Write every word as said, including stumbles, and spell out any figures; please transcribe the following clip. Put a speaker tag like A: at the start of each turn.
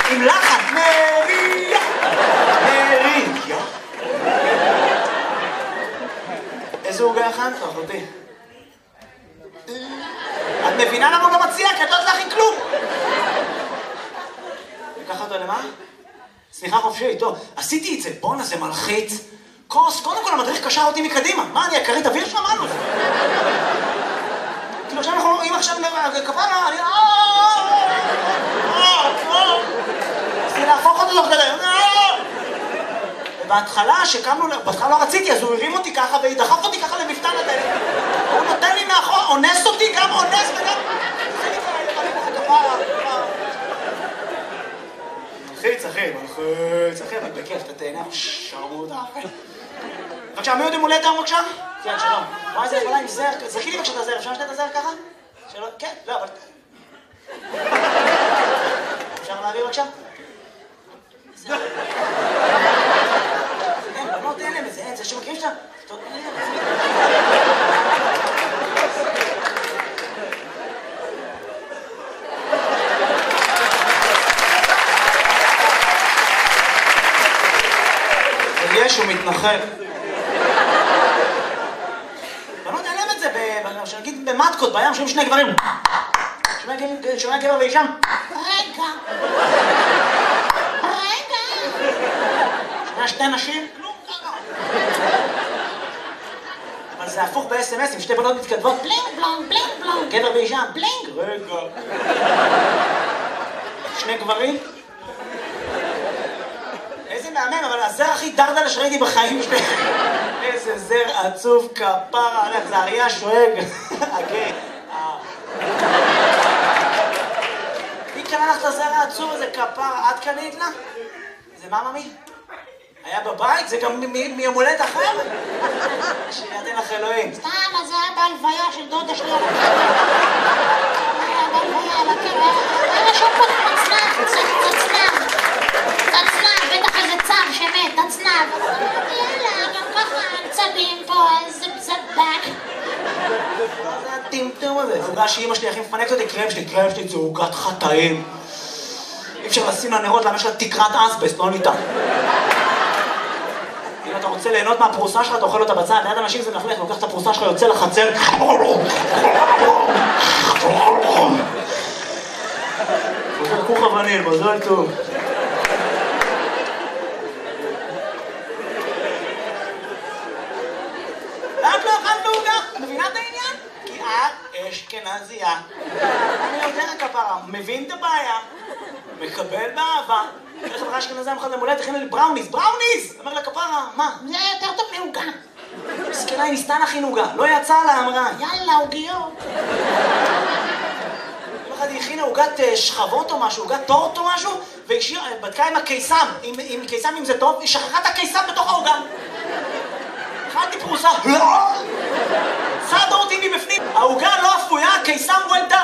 A: עם לחן, מריה, מריה. איזה עוגה הכנת, אחותי? את מבינה למה הוא לא מציע? כי את לא תלכי כלום. לקח אותו למה? סליחה חופשי, טוב, עשיתי את זה, בואנה זה מלחיץ. כוס, קודם כל המדריך קשר אותי מקדימה. מה, אני הכרית אוויר שם? מה לו? כאילו עכשיו אנחנו רואים עכשיו כפרה, אני... רציתי להפוך אותו תוך כדי. ובהתחלה, שקמנו, בהתחלה לא רציתי, אז הוא הרים אותי ככה ודחף אותי ככה למפתן הדלת. הוא נותן לי מאחור, אונס אותי, גם אונס וגם... מלחיץ, אחי, מלחיץ, אחי, אבל בכיף, אתה תהנה, שרמוטה, אחי. בבקשה, מי יודעים מולד היום בבקשה? כן, שלום. וואי, זה יכולה עם זר, זרקי לי בבקשה את הזר, אפשר לשתת את הזר ככה? שלום, כן, לא, אבל... אפשר להביא בבקשה? זר. אין, בנות אין להם איזה, אין, זה שמכירים שאתה... יש, הוא מתנחל. בנות אין להם את זה, שנגיד במטקות, בים, שומעים שני גברים. שומע גבר ואישם. רגע. רגע. שומע שתי נשים. אבל זה הפוך ב-אס אם אס, עם שתי בנות מתכתבות. בלינג בלונג, בלינג בלונג. גבר ואישם. בלינג. רגע. שני גברים. איזה מאמן, אבל הזר הכי דרדלה שראיתי בחיים שלי. איזה זר עצוב כפרה עליך, זה אריה שואג. אוקיי. מי קנה לך את הזר העצוב הזה כפרה? את קנית לה? זה מה ממי? היה בבית? זה גם מיום הולדת אחר? שידן לך אלוהים.
B: סתם, אז זה היה בהלוויה של דודה שלי. היה בהלוויה על הקרב. היה שום פה תצנב, תצנב. תצנב, בטח איזה צב שמת, תצנב. יאללה, גם ככה צבים פה, איזה בזבק.
A: מה זה הטמטום הזה? זה עוגה שאמא שלי הכי מפנקת אותי, קרם שלי, קרם שלי זה עוגת חטאים. אי אפשר לשים לה נרות, למה יש לה תקרת אסבסט, לא ניתן. אם אתה רוצה ליהנות מהפרוסה שלך, אתה אוכל אותה בצד. ליד אנשים זה מלכלך, לוקח את הפרוסה שלך, יוצא לחצר. חוזר כוך וניל, מזל טוב. את לא אכלת עוגה? מבינה את העניין? כי את אשכנזייה. אני יודע כפרה, מבין את הבעיה, מקבל באהבה. איך חברה אשכנזייה מחד למולדת, הכינה לי בראוניז, בראוניז! אומר לה כפרה, מה?
B: זה היה יותר טוב מעוגה.
A: מסכנה, היא ניסתה להכין עוגה, לא יצא לה, אמרה.
B: יאללה, עוגיות.
A: יום אחד היא הכינה עוגת שכבות או משהו, עוגת טורט או משהו, והיא בדקה עם הקיסם, עם קיסם אם זה טוב, היא שכחה את הקיסם בתוך העוגה. אכלתי פרוסה, צד אותי מבפנים. העוגה לא אפויה, קיסם וולד